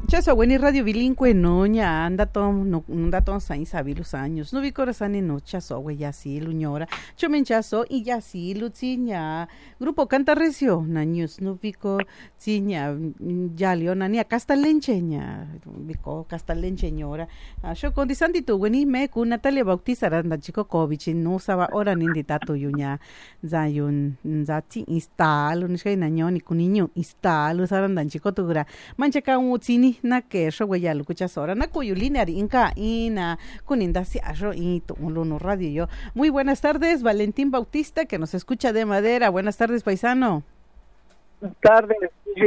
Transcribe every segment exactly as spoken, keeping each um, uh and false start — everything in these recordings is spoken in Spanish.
Chaso weni radio bilingüe no nya anda tom no anda tom sain sabi los años no vi corazón no chaso we ya sí luñora chomen chaso y ya sí luciña grupo canta recio na news no vico ciña ya leona ni castalenche nya vico castalenche ñora yo con disanti tu weni me ku Natalia Bautista randa chico Kovic no saba ora nindi tatu yunya zayun zati instalo ni shai na nyoni kuniño instalo saranda chico tugra mancheka un tsini na que eso güey ya lo escuchas ahora na cuyulina inca ina kuninda si arro y no radio yo. Muy buenas tardes, Valentín Bautista que nos escucha de Madera. Buenas tardes, paisano. Buenas tardes.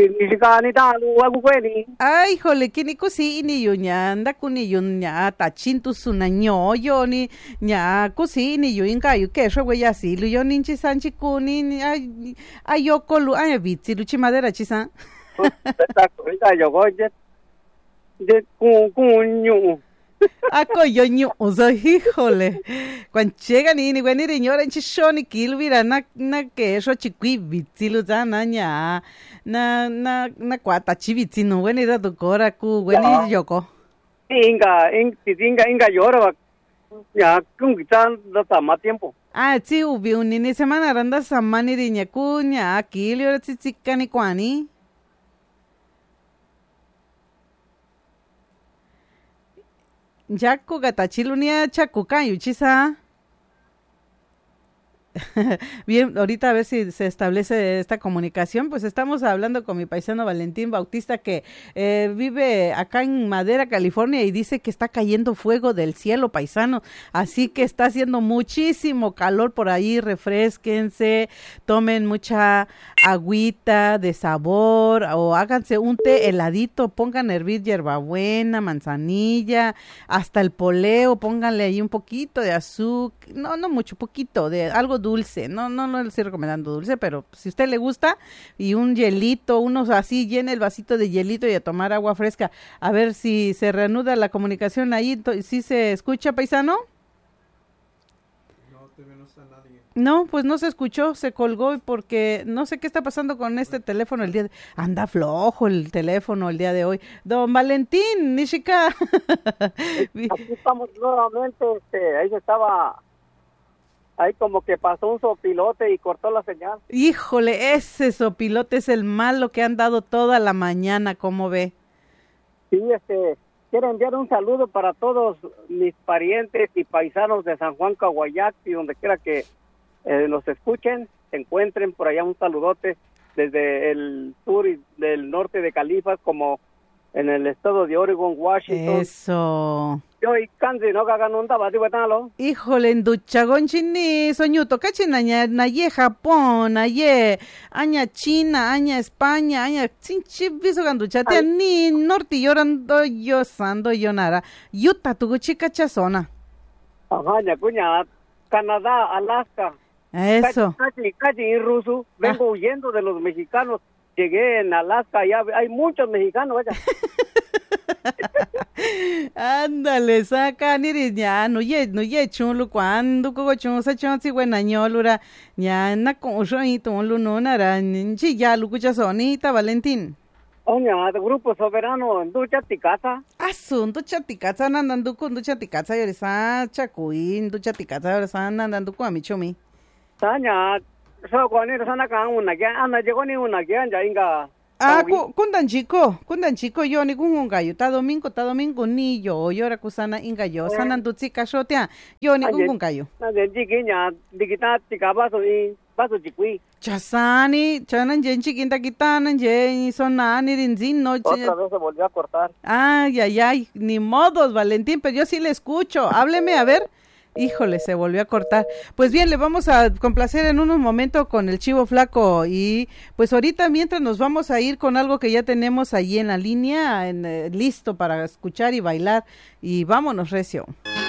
Ay, jole, que ni cocini yo ña anda kuni yo ña tachintu sunaño yo ni ña cocini yo inca yo que eso güey así lo yo ninchi sanchi kuni ay ay yo colu ay bitsi luchi madera chisa. De cuño. Ako yo ñu, o sea, híjole. Cuando llegan y ni bueno, ni ahora en chichoni kilvira na na que eso chiqui bitzilu na ña na na na cuata chivitzi no bueno era tu cora cu bueno yoko. Inga, inga, inga llora. Ya, con quitan da más tiempo. Ah, sí, ubi un ni semana randa samani de ña cuña aquí le ahora chichicani cuani. Yaku gatachilunia chacuca yuchisa. Bien, ahorita a ver si se establece esta comunicación, pues estamos hablando con mi paisano Valentín Bautista que eh, vive acá en Madera, California y dice que está cayendo fuego del cielo, paisano, así que está haciendo muchísimo calor por ahí, refresquense, tomen mucha agüita de sabor o háganse un té heladito, pongan a hervir hierbabuena, manzanilla, hasta el poleo, pónganle ahí un poquito de azúcar, no, no mucho, poquito, de algo dulce, no, no, no le estoy recomendando dulce, pero si a usted le gusta, y un hielito, unos así, llene el vasito de hielito y a tomar agua fresca, a ver si se reanuda la comunicación ahí, ¿sí se escucha, paisano? No, todavía no está nadie. No, pues no se escuchó, se colgó porque no sé qué está pasando con este teléfono el día de... Anda flojo el teléfono el día de hoy. Don Valentín, Nishika. Aquí estamos nuevamente, este, ahí estaba... Ahí como que pasó un sopilote y cortó la señal. Híjole, ese sopilote es el malo que han dado toda la mañana, ¿cómo ve? Sí, este, quiero enviar un saludo para todos mis parientes y paisanos de San Juan Caguayacti, donde quiera que eh, nos escuchen, se encuentren por allá un saludote desde el sur y del norte de Califas, como en el estado de Oregon, Washington. Eso. Yo y Kanzi no cagan un daba, digo, ¿no? Híjole, en duchagón chini, soñuto, cachina, aña, naye Japón, añe, aña China, aña España, aña, chinchi, viso ganduchate, ni norte llorando yo sando yo nara, yuta tu chica chazona. Ajá, ya cuña, Canadá, Alaska. Eso. Casi, casi en ruso, vengo ah. huyendo de los mexicanos, llegué en Alaska, ya hay muchos mexicanos, vaya. Ándale, saca ni ya no ye no ye chulo cuando coco chun sa chun si buena ñolura ya na con y ton lu no nara chi ya lu cucha sonita Valentín. Oña, de grupo soberano en ducha ticata. Asunto chaticata nandandu con ducha ticata y esa chacuín ducha ticata esa nandandu con mi chumi. Saña, so con esa na kan una que anda llegó ni una que anja inga. Ah, kundan chico, kundan chico yo ni kun gallo, ta domingo, ta domingo ni yo, yo era kusana inga yo, sanan tu chica shotea, yo ni kun gallo. Na de chiquiña, dikita tika baso y baso chikui. Chasani, chanan jen chiquinta quitanan jen sonani rinzin no. Otra vez se volvió a cortar. Ay, ay, ay, ni modos, Valentín, pero yo sí le escucho. Hábleme a ver. Híjole, se volvió a cortar. Pues bien, le vamos a complacer en unos momentos con el Chivo Flaco y pues ahorita mientras nos vamos a ir con algo que ya tenemos allí en la línea, en, eh, listo para escuchar y bailar y vámonos, recio.